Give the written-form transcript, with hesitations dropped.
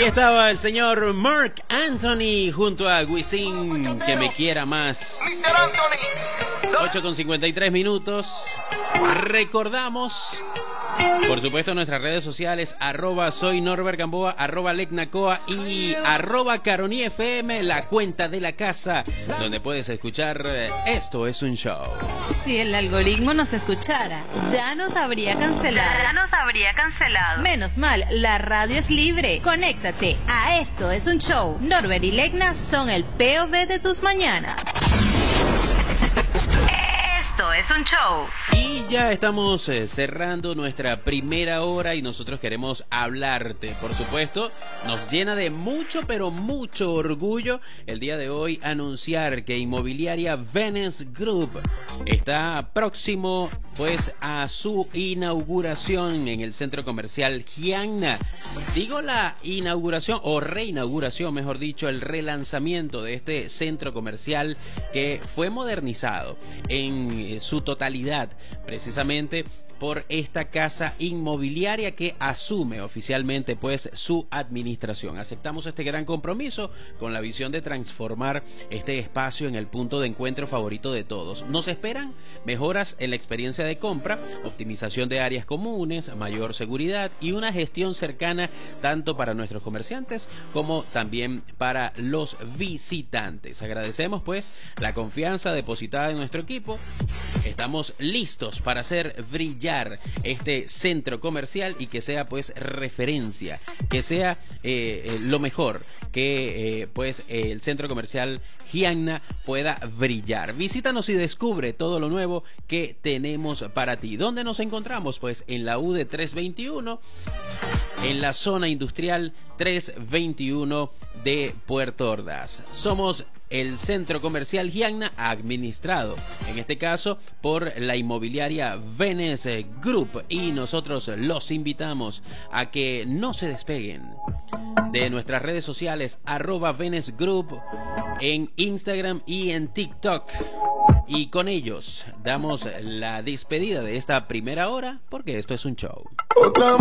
estaba el señor Marc Anthony junto a Wisin, que me quiera más. 8:53 minutos. Recordamos, por supuesto, nuestras redes sociales, @soy Norbert Gamboa, @lecnacoa y @caroniefm, la cuenta de la casa, donde puedes escuchar Esto es un Show. Si el algoritmo nos escuchara, ya nos habría cancelado. Menos mal, la radio es libre. Conéctate a Esto es un Show. Norbert y Lecna son el POV de tus mañanas. Esto es un show. Y ya estamos cerrando nuestra primera hora y nosotros queremos hablarte. Por supuesto, nos llena de mucho, pero mucho orgullo el día de hoy anunciar que Inmobiliaria Venice Group está próximo pues a su inauguración en el centro comercial Gianna. Digo la inauguración o reinauguración, mejor dicho, el relanzamiento de este centro comercial que fue modernizado en su totalidad, precisamente por esta casa inmobiliaria que asume oficialmente pues su administración. Aceptamos este gran compromiso con la visión de transformar este espacio en el punto de encuentro favorito de todos. Nos esperan mejoras en la experiencia de compra, optimización de áreas comunes, mayor seguridad y una gestión cercana tanto para nuestros comerciantes como también para los visitantes. Agradecemos pues la confianza depositada en nuestro equipo. Estamos listos para hacer brillar este centro comercial y que sea pues referencia, que sea lo mejor, que pues el centro comercial Gianna pueda brillar. Visítanos y descubre todo lo nuevo que tenemos para ti. ¿Dónde nos encontramos? Pues en la UD 321, en la zona industrial 321 de Puerto Ordaz. Somos el centro comercial Gianna, administrado en este caso por la inmobiliaria Venice Group, y nosotros los invitamos a que no se despeguen de nuestras redes sociales @Venice Group en Instagram y en TikTok. Y con ellos damos la despedida de esta primera hora, porque esto es un show.